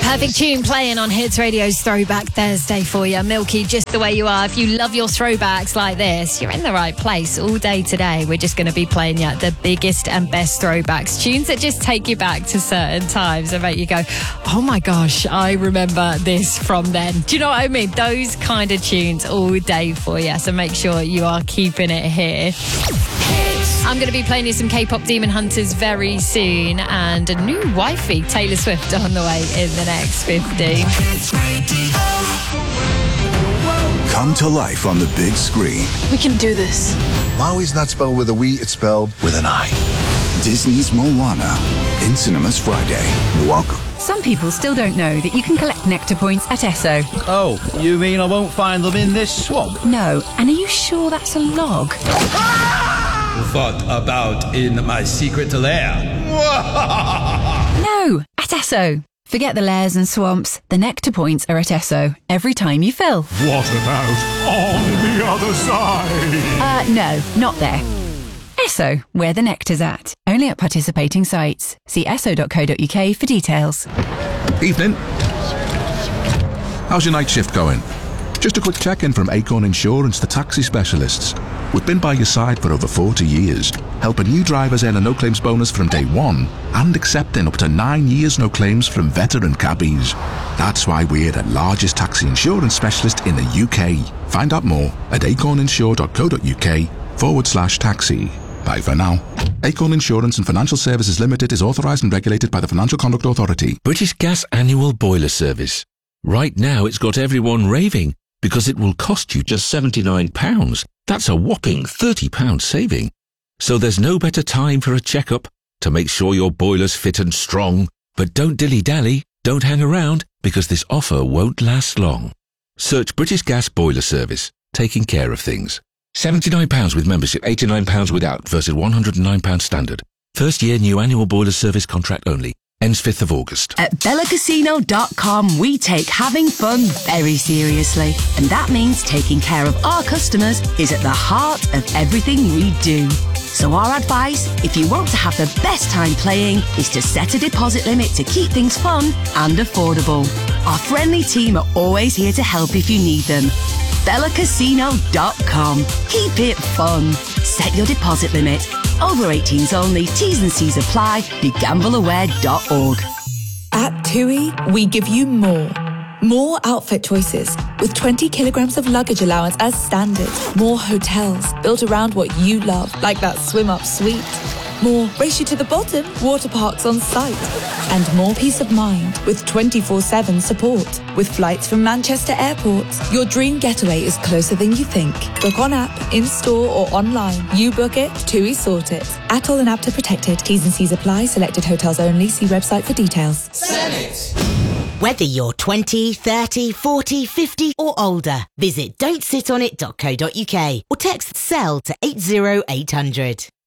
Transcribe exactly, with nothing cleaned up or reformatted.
Perfect tune playing on Hits Radio's Throwback Thursday for you. Milky, just the way you are. If you love your throwbacks like this, you're in the right place all day today. We're just going to be playing you the biggest and best throwbacks. Tunes that just take you back to certain times and make you go, oh my gosh, I remember this from then. Do you know what I mean? Those kind of tunes all day for you. So make sure you are keeping it here. I'm going to be playing you some K-pop Demon Hunters very soon, and a new wifey, Taylor Swift, on the way in the next fifty. Come to life on the big screen. We can do this. Maui's not spelled with a we, it's spelled with an I. Disney's Moana in cinemas Friday. You're welcome. Some people still don't know that you can collect Nectar points at Esso. Oh, you mean I won't find them in this swamp? No, and are you sure that's a log? What about in my secret lair? No, at Esso. Forget the lairs and swamps. The Nectar points are at Esso every time you fill. What about on the other side? Uh, no, not there. Esso, where the nectar's at. Only at participating sites. See esso dot co dot uk for details. Evening. How's your night shift going? Just a quick check-in from Acorn Insurance, the taxi specialists. We've been by your side for over forty years, helping new drivers earn a no-claims bonus from day one and accepting up to nine years no claims from veteran cabbies. That's why we're the largest taxi insurance specialist in the U K. Find out more at acorninsure dot co dot uk forward slash taxi. Bye for now. Acorn Insurance and Financial Services Limited is authorised and regulated by the Financial Conduct Authority. British Gas Annual Boiler Service. Right now it's got everyone raving because it will cost you just seventy-nine pounds. That's a whopping thirty pounds saving. So there's no better time for a checkup to make sure your boiler's fit and strong. But don't dilly-dally, don't hang around, because this offer won't last long. Search British Gas Boiler Service, taking care of things. seventy-nine pounds with membership, eighty-nine pounds without, versus one hundred and nine pounds standard. First year new annual boiler service contract only. Ends fifth of August. At Bella Casino dot com, we take having fun very seriously. And that means taking care of our customers is at the heart of everything we do. So our advice, if you want to have the best time playing, is to set a deposit limit to keep things fun and affordable. Our friendly team are always here to help if you need them. Bella Casino dot com. Keep it fun. Set your deposit limit. Over eighteens only. T's and C's apply. Be gamble aware dot org. At TUI, we give you more. More outfit choices with twenty kilograms of luggage allowance as standard. More hotels built around what you love, like that swim up suite. More race you to the bottom water parks on site. And more peace of mind with twenty-four seven support. With flights from Manchester Airport, your dream getaway is closer than you think. Book on app, in-store or online. You book it, TUI sort it. Atoll and APTA protected. T's and C's apply. Selected hotels only. See website for details. Senate. Whether you're twenty, thirty, forty, fifty or older, visit don't sit on it dot co dot uk or text SELL to eight zero eight hundred.